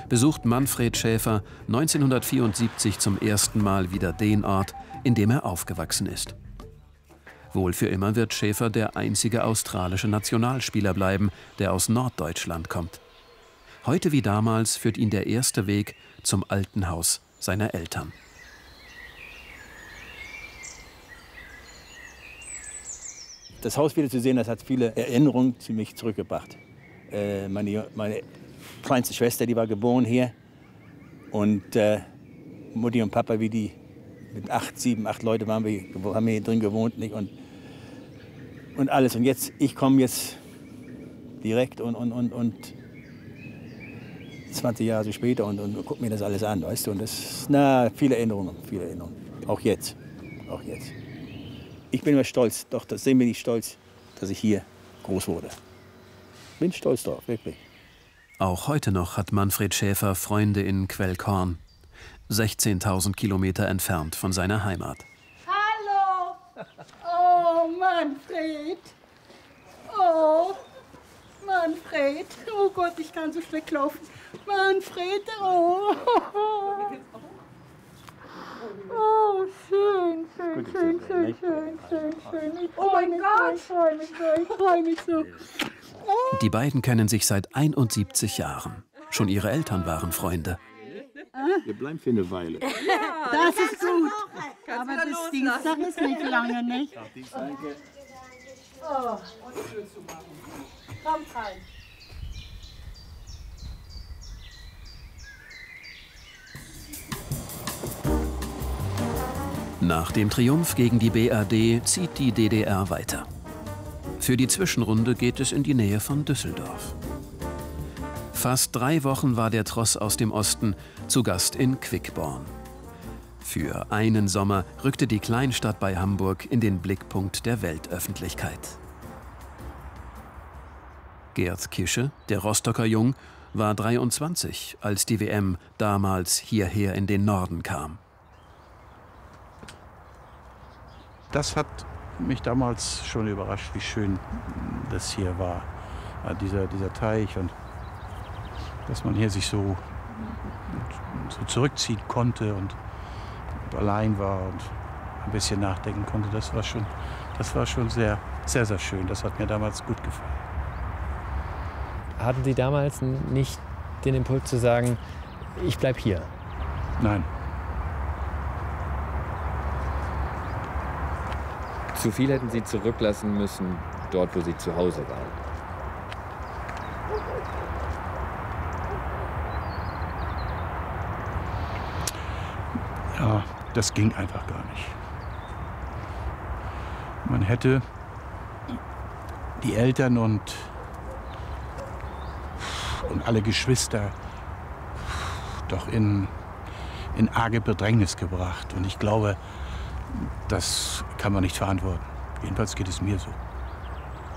besucht Manfred Schäfer 1974 zum ersten Mal wieder den Ort, in dem er aufgewachsen ist. Wohl für immer wird Schäfer der einzige australische Nationalspieler bleiben, der aus Norddeutschland kommt. Heute wie damals führt ihn der erste Weg zum alten Haus seiner Eltern. Das Haus wieder zu sehen, das hat viele Erinnerungen zu mich zurückgebracht. Meine kleinste Schwester, die war geboren hier. Und Mutti und Papa, wie die mit 7, 8 Leute haben wir hier drin gewohnt. Nicht? Und alles. Und jetzt, ich komme jetzt direkt und 20 Jahre so später und gucke mir das alles an, weißt du. Und das, viele Erinnerungen, viele Erinnerungen. Auch jetzt. Ich bin immer stolz, doch das sehen wir nicht stolz, dass ich hier groß wurde. Bin stolz drauf, wirklich. Auch heute noch hat Manfred Schäfer Freunde in Quellkorn, 16.000 Kilometer entfernt von seiner Heimat. Hallo! Oh, Manfred! Oh, Manfred! Oh Gott, ich kann so schlecht laufen. Manfred, oh! Oh, schön. Oh mein Gott! Ich freue mich so. Die beiden kennen sich seit 71 Jahren. Schon ihre Eltern waren Freunde. Wir bleiben für eine Weile. Ja, das ist gut. Aber das Dienstag ist nicht lange, nicht? Danke. Oh, kommt rein. Nach dem Triumph gegen die BRD zieht die DDR weiter. Für die Zwischenrunde geht es in die Nähe von Düsseldorf. Fast 3 Wochen war der Tross aus dem Osten zu Gast in Quickborn. Für einen Sommer rückte die Kleinstadt bei Hamburg in den Blickpunkt der Weltöffentlichkeit. Gerd Kische, der Rostocker Jung, war 23, als die WM damals hierher in den Norden kam. Das hat mich damals schon überrascht, wie schön das hier war, dieser Teich, und dass man hier sich so zurückziehen konnte und allein war und ein bisschen nachdenken konnte. Das war schon sehr, sehr, sehr schön. Das hat mir damals gut gefallen. Hatten Sie damals nicht den Impuls zu sagen, ich bleib hier? Nein. Zu viel hätten Sie zurücklassen müssen, dort, wo Sie zu Hause waren. Ja, das ging einfach gar nicht. Man hätte die Eltern und alle Geschwister doch in arge Bedrängnis gebracht. Und ich glaube, das kann man nicht verantworten. Jedenfalls geht es mir so.